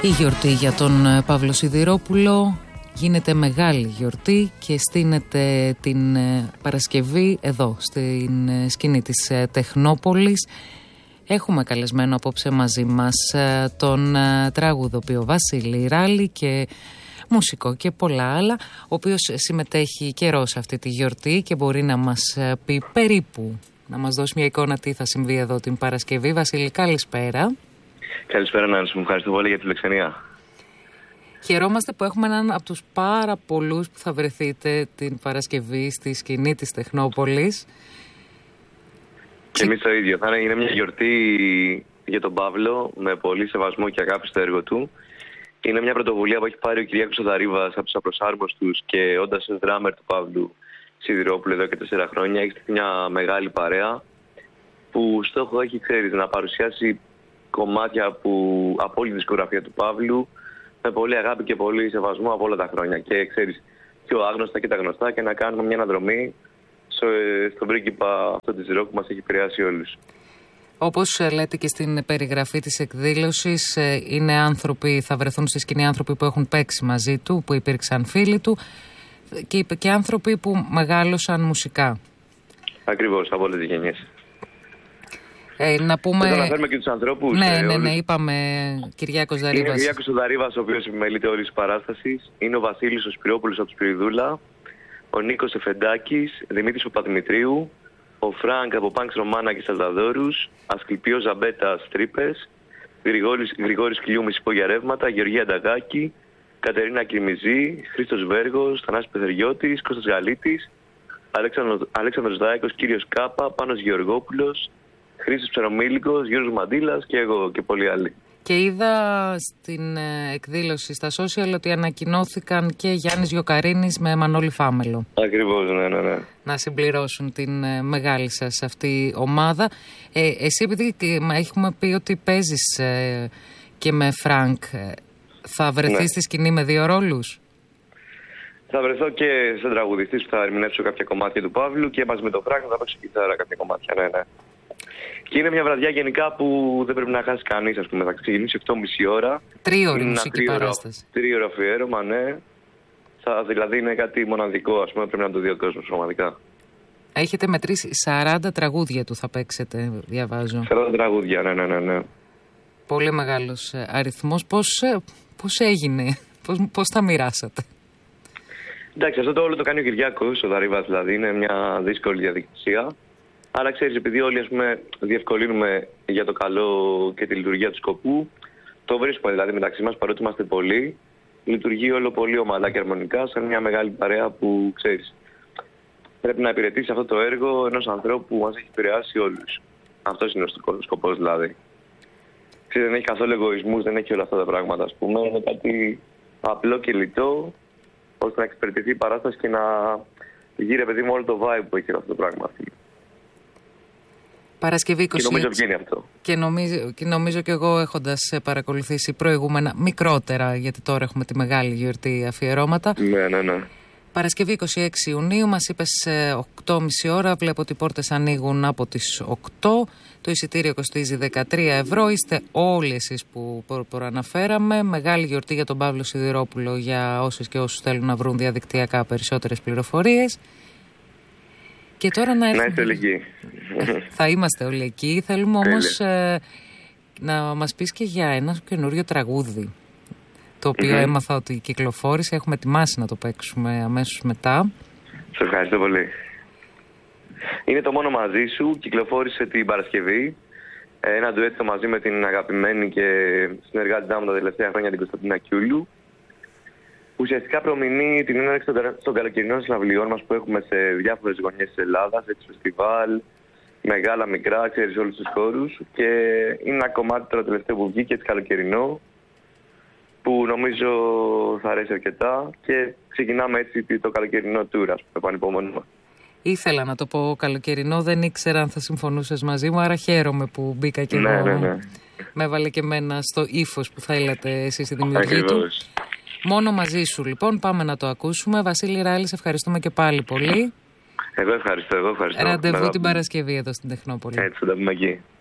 Η γιορτή για τον Παύλο Σιδηρόπουλο γίνεται μεγάλη γιορτή και στείνεται την Παρασκευή εδώ στην σκηνή της Τεχνόπολης. Έχουμε καλεσμένο απόψε μαζί μας τον τραγουδοποιό Βασίλη Ράλη και μουσικό και πολλά άλλα, ο οποίος συμμετέχει καιρό σε αυτή τη γιορτή και μπορεί να μας πει περίπου, να μας δώσει μια εικόνα τι θα συμβεί εδώ την Παρασκευή. Βασίλη, καλησπέρα. Καλησπέρα, Νάνση, μου ευχαριστώ πολύ για τη φιλοξενία. Χαιρόμαστε που έχουμε έναν από τους πάρα πολλούς που θα βρεθείτε την Παρασκευή στη σκηνή της Τεχνόπολης. Και εμείς το ίδιο. Είναι μια γιορτή για τον Παύλο με πολύ σεβασμό και αγάπη στο έργο του. Είναι μια πρωτοβουλία που έχει πάρει ο Κυριάκος Οδαρίβας από τους απροσάρμοστους και όντας ως δράμερ του Παύλου Σιδηρόπουλου εδώ και 4 χρόνια. Έχει μια μεγάλη παρέα που στόχο έχει, ξέρεις, να παρουσιάσει κομμάτια από όλη τη δισκογραφία του Παύλου με πολύ αγάπη και πολύ σεβασμό από όλα τα χρόνια. Και ξέρεις, πιο άγνωστα και τα γνωστά, και να κάνουμε μια αναδρομή στον πρίγκιπα αυτό της ροκ που μας έχει επηρεάσει όλους. Όπως λέτε και στην περιγραφή της εκδήλωσης, είναι άνθρωποι, θα βρεθούν στη σκηνή άνθρωποι που έχουν παίξει μαζί του, που υπήρξαν φίλοι του και άνθρωποι που μεγάλωσαν μουσικά. Ακριβώς, από όλες τις γενιές. Να πούμε. Εδώ να φέρουμε και τους ανθρώπους. Ναι, είπαμε Κυριάκος Οδαρίβας. Είναι ο Κυριάκος Οδαρίβας, ο οποίος επιμελείται όλης της παράστασης. Είναι ο Βασίλης ο Σπυρόπουλος από του Σπυριδούλα. Ο Νίκος Εφεντάκης, Δημήτρης Παπαδημητρίου. Ο Φρανκ από Πανξ Ρωμάνα και Σαλταδόρους. Ασκληπιός Ζαμπέτα Τρύπες. Γρηγόρης Κλιούμης Υπογιαρεύματα. Γεωργία Νταγάκη. Κατερίνα Κιμιζή. Χρήστος Βέργος. Θανάσης Πεθεριώτης. Κώστας Γαλίτης. Αλέξανδρος Δάικος. Κύριος Κάπα. Πάνος Γεωργόπουλος. Χρήστος Ψαρομήλικος, Γιώργος Μαντήλας και εγώ και πολλοί άλλοι. Και είδα στην εκδήλωση στα social ότι ανακοινώθηκαν και Γιάννης Γιοκαρίνης με Μανώλη Φάμελο. Ακριβώς, ναι. Να συμπληρώσουν την μεγάλη σας αυτή ομάδα. Εσύ, επειδή έχουμε πει ότι παίζεις και με Φρανκ, θα βρεθείς στη σκηνή με 2 ρόλους? Θα βρεθώ και σαν τραγουδιστής που θα ερμηνεύσω κάποια κομμάτια του Παύλου και μαζί με τον Φρανκ θα παίξω κιθάρα κάποια κομμάτια, ναι. Και είναι μια βραδιά γενικά που δεν πρέπει να χάσει κανείς, ας πούμε. Θα ξεκινήσει 8,5 ώρα. 3ωρη μουσική παράσταση. 3ωρο αφιέρωμα, ναι. Δηλαδή είναι κάτι μοναδικό, ας πούμε, πρέπει να το δει ο κόσμος πραγματικά. Έχετε μετρήσει 40 τραγούδια του θα παίξετε, διαβάζω. 40 τραγούδια, ναι. Πολύ μεγάλος αριθμός. Πώς έγινε, πώς τα μοιράσατε? Εντάξει, αυτό το όλο το κάνει ο Κυριάκος, ο Δαρίβας, δηλαδή είναι μια δύσκολη διαδικασία. Αλλά ξέρεις, επειδή όλοι, ας πούμε, διευκολύνουμε για το καλό και τη λειτουργία του σκοπού, το βρίσκουμε δηλαδή μεταξύ μας, παρότι είμαστε πολλοί, λειτουργεί όλο πολύ ομαλά και αρμονικά, σαν μια μεγάλη παρέα που, ξέρεις, πρέπει να υπηρετήσει αυτό το έργο ενός ανθρώπου που μας έχει επηρεάσει όλους. Αυτός είναι ο σκοπός δηλαδή. Ξέρεις, δεν έχει καθόλου εγωισμούς, δεν έχει όλα αυτά τα πράγματα, ας πούμε. Είναι κάτι απλό και λιτό, ώστε να εξυπηρετηθεί η παράσταση και να γύρει, παιδί μου, όλο το vibe που έχει αυτό το πράγμα. Παρασκευή 26. Και νομίζω βγαίνει αυτό. Και νομίζω και εγώ, έχοντας παρακολουθήσει προηγούμενα μικρότερα, γιατί τώρα έχουμε τη μεγάλη γιορτή αφιερώματα. Ναι. Παρασκευή 26 Ιουνίου, μας είπες 8,5 ώρα, βλέπω ότι οι πόρτες ανοίγουν από τις 8. Το εισιτήριο κοστίζει 13 ευρώ. Είστε όλοι εσείς που προαναφέραμε. Μεγάλη γιορτή για τον Παύλο Σιδηρόπουλο, για όσες και όσους θέλουν να βρουν διαδικτυακά περισσότερες πληροφορίες. Και τώρα να είστε όλοι εκεί. Θα είμαστε όλοι εκεί. Θέλουμε όμως να μας πεις και για ένα καινούριο τραγούδι, το οποίο έμαθα ότι κυκλοφόρησε. Έχουμε ετοιμάσει να το παίξουμε αμέσως μετά. Σε ευχαριστώ πολύ. Είναι το μόνο μαζί σου. Κυκλοφόρησε την Παρασκευή. Ένα ντουέτο μαζί με την αγαπημένη και συνεργάτητά μου τα τελευταία χρόνια, την Κωνσταντίνα Κιούλου. Ουσιαστικά προμηνεί την έναρξη των καλοκαιρινών συναυλιών μας που έχουμε σε διάφορες γωνιές της Ελλάδας, σε φεστιβάλ, μεγάλα, μικρά, ξέρεις, όλους τους χώρους. Και είναι ένα κομμάτι τώρα τελευταίο που βγήκε, έτσι καλοκαιρινό, που νομίζω θα αρέσει αρκετά και ξεκινάμε έτσι το καλοκαιρινό tour, ας πούμε, πανυπομονούμε. Ήθελα να το πω καλοκαιρινό, δεν ήξερα αν θα συμφωνούσες μαζί μου, άρα χαίρομαι που μπήκα και εγώ. Ναι. Με έβαλε και εμένα στο ύφος που θέλατε εσείς στη δημιουργία του. Μόνο μαζί σου λοιπόν, πάμε να το ακούσουμε. Βασίλη Ράλη, σε ευχαριστούμε και πάλι πολύ. Εγώ ευχαριστώ. Ραντεβού την Παρασκευή εδώ στην Τεχνόπολη. Έτσι, θα τα πούμε εκεί.